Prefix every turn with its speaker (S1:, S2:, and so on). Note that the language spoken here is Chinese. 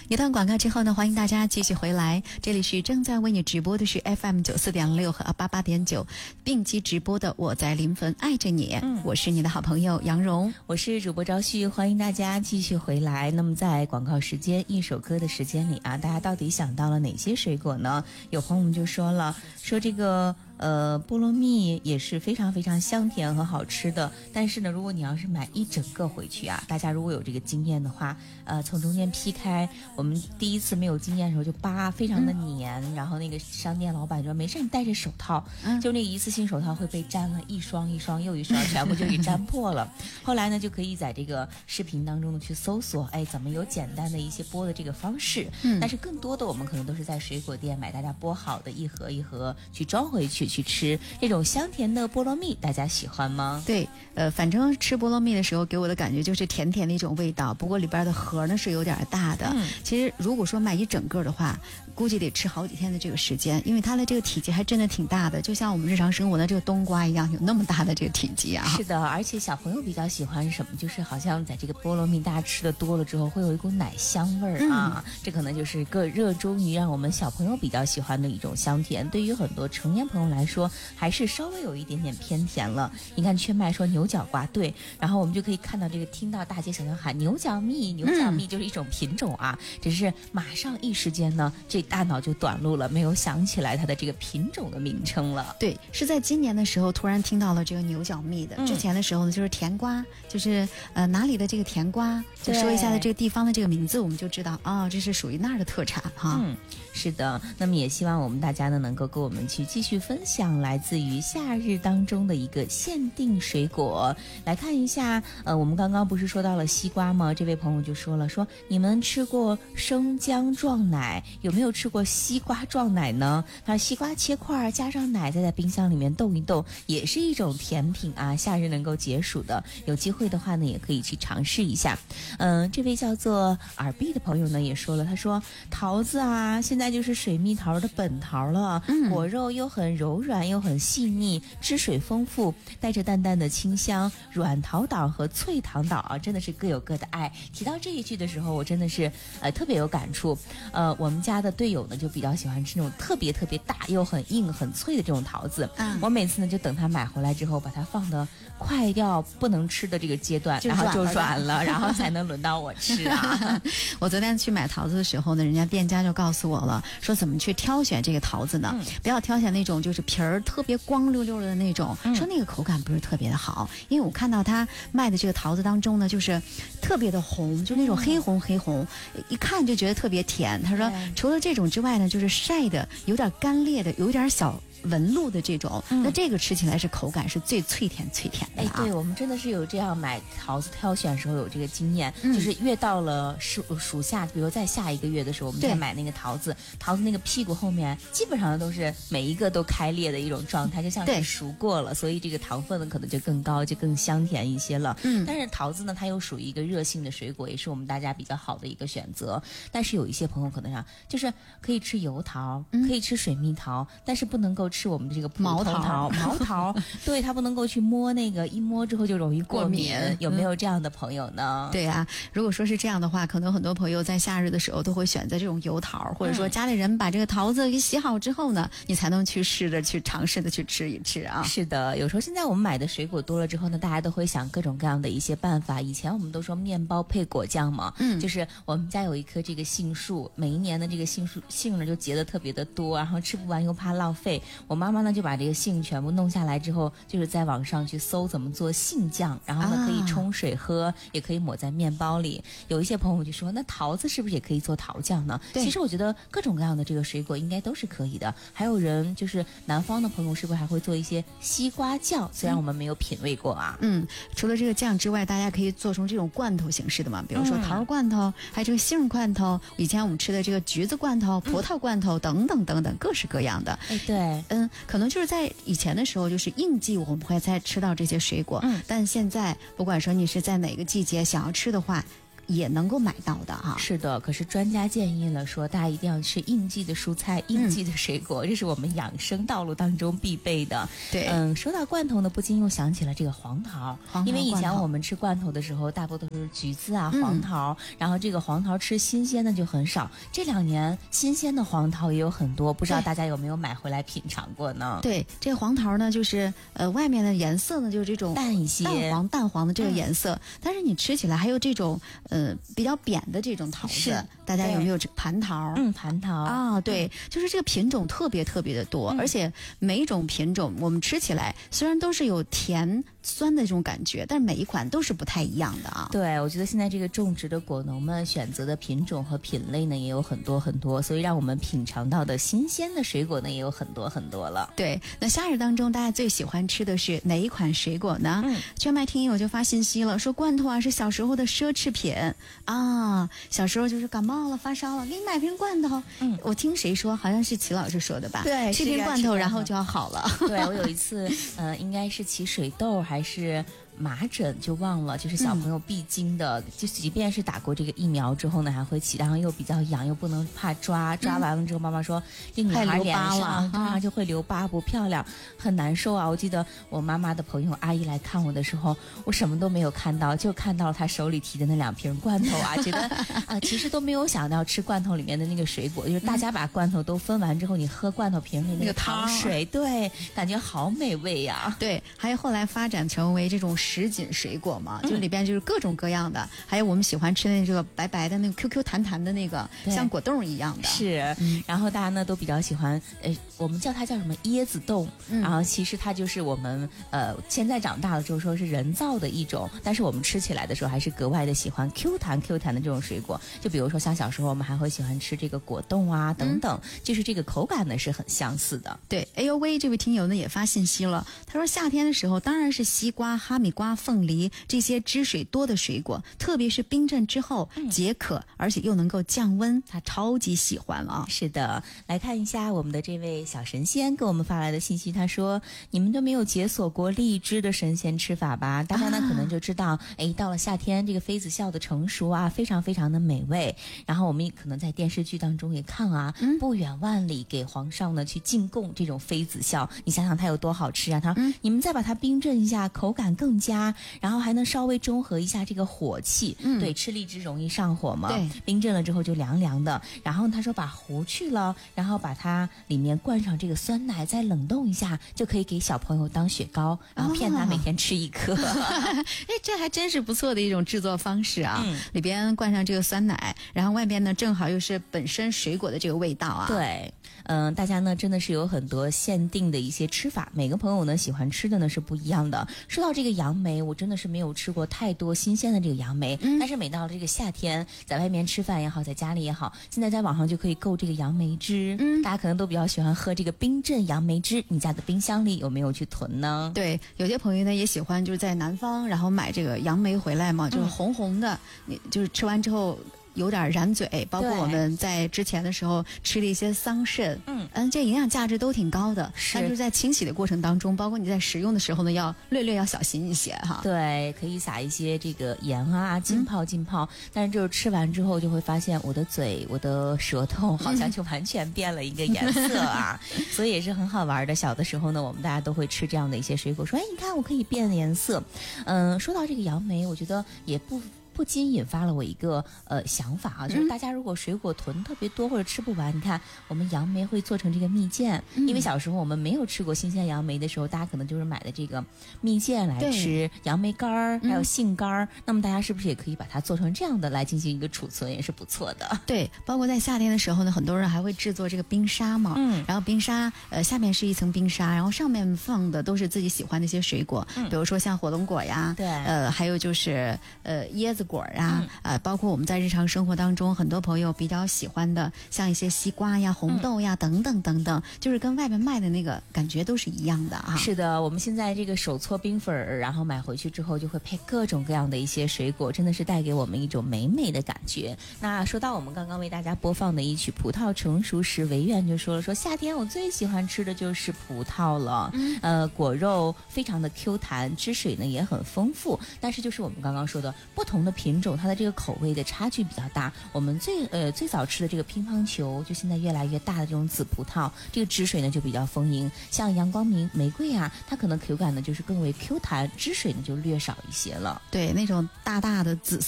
S1: 一段广告之后呢，欢迎大家继续回来，这里是正在为你直播的是 FM94.6 和88.9并机直播的我在临汾爱着你，我是你的好朋友杨蓉，
S2: 我是主播赵旭，欢迎大家继续回来。那么在广告时间一首歌的时间里啊，大家到底想到了哪些水果呢？有朋友们就说了，说这个菠萝蜜也是非常非常香甜和好吃的，但是呢，如果你要是买一整个回去啊，大家如果有这个经验的话，从中间劈开，我们第一次没有经验的时候就扒非常的黏，然后那个商店老板就说没事，你戴着手套，就那个一次性手套会被粘了一双一双又一双，全部就给粘破了。后来呢，就可以在这个视频当中呢去搜索，哎，怎么有简单的一些剥的这个方式。但是更多的我们可能都是在水果店买大家剥好的一盒一盒去装回去吃这种香甜的菠萝蜜，大家喜欢吗？
S1: 对，反正吃菠萝蜜的时候给我的感觉就是甜甜的一种味道，不过里边的核呢是有点大的。其实如果说买一整个的话，估计得吃好几天的这个时间，因为它的这个体积还真的挺大的，就像我们日常生活的这个冬瓜一样，有那么大的这个体积啊。
S2: 是的，而且小朋友比较喜欢什么，就是好像在这个菠萝蜜大家吃的多了之后，会有一股奶香味儿啊，这可能就是个热衷于让我们小朋友比较喜欢的一种香甜。对于很多成年朋友来说，还是稍微有一点点偏甜了。你看缺麦说牛角瓜，对，然后我们就可以看到这个，听到大街小巷喊牛角蜜，牛角蜜就是一种品种啊，只是马上一时间呢，这大脑就短路了，没有想起来它的这个品种的名称了。
S1: 对，是在今年的时候突然听到了这个牛角蜜的，之前的时候呢就是甜瓜，就是哪里的这个甜瓜，就说一下的这个地方的这个名字，我们就知道啊，这是属于那儿的特产哈。
S2: 是的，那么也希望我们大家呢能够跟我们去继续分享来自于夏日当中的一个限定水果。来看一下，我们刚刚不是说到了西瓜吗？这位朋友就说了，说你们吃过生姜撞奶，有没有吃过西瓜撞奶呢？他说西瓜切块加上奶，再在冰箱里面冻一冻，也是一种甜品啊，夏日能够解暑的。有机会的话呢，也可以去尝试一下。这位叫做耳碧的朋友呢也说了，他说桃子啊，现在就是水蜜桃的本桃了，果肉又很柔软又很细腻，汁水丰富，带着淡淡的清香。软桃岛和脆糖岛啊，真的是各有各的爱。提到这一句的时候，我真的是特别有感触。我们家的队友呢就比较喜欢吃那种特别特别大又很硬很脆的这种桃子。我每次呢就等他买回来之后，把它放的快要不能吃的这个阶段，然后就软了，然后才能轮到我吃啊。
S1: 我昨天去买桃子的时候呢，人家店家就告诉我了，说怎么去挑选这个桃子呢？不要挑选那种就是皮儿特别光溜溜的那种，说那个口感不是特别的好。因为我看到他卖的这个桃子当中呢，就是特别的红，就那种黑红，一看就觉得特别甜。他说除了这种之外呢，就是晒的有点干裂的，有点小纹路的这种，那这个吃起来是口感是最脆甜的
S2: 对，我们真的是有这样买桃子挑选的时候有这个经验，就是越到了暑夏，比如在下一个月的时候，我们再买那个桃子那个屁股后面基本上都是每一个都开裂的一种状态，就像是熟过了，所以这个糖分呢可能就更高，就更香甜一些了。但是桃子呢，它又属于一个热性的水果，也是我们大家比较好的一个选择。但是有一些朋友可能就是可以吃油桃，可以吃水蜜桃，但是不能够吃我们的这个毛桃，对，它不能够去摸那个，一摸之后就容易过敏。有没有这样的朋友呢？
S1: 对啊，如果说是这样的话，可能很多朋友在夏日的时候都会选择这种油桃，或者说家里人把这个桃子给洗好之后呢，你才能去尝试的去吃一吃啊。
S2: 是的，有时候现在我们买的水果多了之后呢，大家都会想各种各样的一些办法。以前我们都说面包配果酱嘛，就是我们家有一棵这个杏树，每一年的这个杏呢就结得特别的多，然后吃不完又怕浪费，我妈妈呢就把这个杏全部弄下来之后，就是在网上去搜怎么做杏酱，然后呢可以冲水喝，也可以抹在面包里。有一些朋友就说，那桃子是不是也可以做桃酱呢？其实我觉得各种各样的这个水果应该都是可以的。还有人就是南方的朋友是不是还会做一些西瓜酱？虽然我们没有品味过啊。
S1: 除了这个酱之外，大家可以做成这种罐头形式的嘛，比如说桃罐头，还有这个杏罐头，以前我们吃的这个橘子罐头、葡萄罐头等等等等，各式各样的。
S2: 对，
S1: 可能就是在以前的时候，就是应季我们会再吃到这些水果，但现在不管说你是在哪个季节想要吃的话， 也能够买到的哈。
S2: 是的，可是专家建议了，说大家一定要吃应季的蔬菜、应季的水果，这是我们养生道路当中必备的。
S1: 对，
S2: 说到罐头呢，不禁又想起了这个黄桃，因为以前我们吃罐头的时候，大部分都是橘子啊、黄桃，然后这个黄桃吃新鲜的就很少。这2年新鲜的黄桃也有很多，不知道大家有没有买回来品尝过呢？
S1: 对，这个黄桃呢，就是外面的颜色呢，就是这种
S2: 淡一些、
S1: 淡黄的这个颜色，但是你吃起来还有这种比较扁的这种桃子，大家有没有这蟠桃？
S2: 蟠桃
S1: 啊，对，就是这个品种特别特别的多，而且每一种品种我们吃起来虽然都是有甜酸的这种感觉，但是每一款都是不太一样的啊。
S2: 对，我觉得现在这个种植的果农们选择的品种和品类呢也有很多很多，所以让我们品尝到的新鲜的水果呢也有很多很多了。
S1: 对，那夏日当中大家最喜欢吃的是哪一款水果呢？全麦听友就发信息了，说罐头啊是小时候的奢侈品啊，小时候就是感冒了发烧了，给你买瓶罐头。我听谁说，好像是齐老师说的吧？
S2: 对，
S1: 吃瓶罐头然后就要好了。
S2: 对，我有一次应该是起水痘还是麻疹就忘了，就是小朋友必经的，就即便是打过这个疫苗之后呢，还会起，然后又比较痒，又不能怕抓完了之后，妈妈说这女孩脸上就会留疤，不漂亮，很难受啊。我记得我妈妈的朋友阿姨来看我的时候，我什么都没有看到，就看到了她手里提的那2瓶罐头啊，觉得其实都没有想到吃罐头里面的那个水果，就是大家把罐头都分完之后，你喝罐头瓶里那个糖水，对，感觉好美味呀。
S1: 对，还有后来发展成为这种什锦水果嘛，就里边就是各种各样的，还有我们喜欢吃的这个白白的那个 QQ 弹弹的那个，像果冻一样的。
S2: 是，然后大家呢都比较喜欢，我们叫它叫什么椰子冻，然后其实它就是我们现在长大了之后说是人造的一种，但是我们吃起来的时候还是格外的喜欢 Q 弹的这种水果。就比如说像小时候我们还会喜欢吃这个果冻啊等等，就是这个口感呢是很相似的。
S1: 对 AOV 这位听友呢也发信息了，他说夏天的时候当然是西瓜、哈密瓜、凤梨这些汁水多的水果，特别是冰镇之后解渴，而且又能够降温，他超级喜欢了。
S2: 是的，来看一下我们的这位小神仙给我们发来的信息，他说你们都没有解锁过荔枝的神仙吃法吧？大家呢可能就知道，到了夏天这个妃子笑的成熟啊，非常非常的美味。然后我们可能在电视剧当中也看啊，不远万里给皇上呢去进贡这种妃子笑，你想想它有多好吃啊！你们再把它冰镇一下，口感更佳，然后还能稍微中和一下这个火气。对，吃荔枝容易上火嘛，
S1: 对，
S2: 冰镇了之后就凉凉的。然后他说把核去了，然后把它里面灌上这个酸奶，再冷冻一下，就可以给小朋友当雪糕，然后骗他每天吃1颗。
S1: 这还真是不错的一种制作方式啊！里边灌上这个酸奶，然后外边呢正好又是本身水果的这个味道啊。
S2: 对，大家呢真的是有很多限定的一些吃法，每个朋友呢喜欢吃的呢是不一样的。说到这个杨梅，我真的是没有吃过太多新鲜的这个杨梅，但是每到了这个夏天，在外面吃饭也好，在家里也好，现在在网上就可以购这个杨梅汁。大家可能都比较喜欢喝这个冰镇杨梅汁，你家的冰箱里有没有去囤呢？
S1: 对，有些朋友呢也喜欢就是在南方，然后买这个杨梅回来嘛，就是红红的，你就是吃完之后有点燃嘴，包括我们在之前的时候吃了一些桑葚，这营养价值都挺高的，但就是在清洗的过程当中，包括你在食用的时候呢，要略要小心一些哈。
S2: 对，可以撒一些这个盐啊，浸泡，但是就是吃完之后就会发现我的嘴、我的舌头好像就完全变了一个颜色啊，所以也是很好玩的。小的时候呢，我们大家都会吃这样的一些水果，说你看我可以变颜色。说到这个杨梅，我觉得也不禁引发了我一个想法啊，就是大家如果水果囤特别多或者吃不完，你看我们杨梅会做成这个蜜饯，因为小时候我们没有吃过新鲜杨梅的时候，大家可能就是买的这个蜜饯来吃，杨梅干儿还有杏干儿，那么大家是不是也可以把它做成这样的来进行一个储存，也是不错的。
S1: 对，包括在夏天的时候呢，很多人还会制作这个冰沙嘛，然后冰沙下面是一层冰沙，然后上面放的都是自己喜欢的一些水果，比如说像火龙果呀，
S2: 对，
S1: 还有就是椰子果啊，包括我们在日常生活当中很多朋友比较喜欢的，像一些西瓜呀、红豆呀等等等等，就是跟外面卖的那个感觉都是一样的啊。
S2: 是的，我们现在这个手搓冰粉儿，然后买回去之后就会配各种各样的一些水果，真的是带给我们一种美美的感觉。那说到我们刚刚为大家播放的一曲《葡萄成熟时》，维苑就说了，说夏天我最喜欢吃的就是葡萄了，果肉非常的 Q 弹，汁水呢也很丰富，但是就是我们刚刚说的不同的品种，它的这个口味的差距比较大。我们最早吃的这个乒乓球，就现在越来越大的这种紫葡萄，这个汁水呢就比较丰盈。像阳光玫瑰啊，它可能口感呢就是更为 Q 弹，汁水呢就略少一些了。
S1: 对，那种大大的紫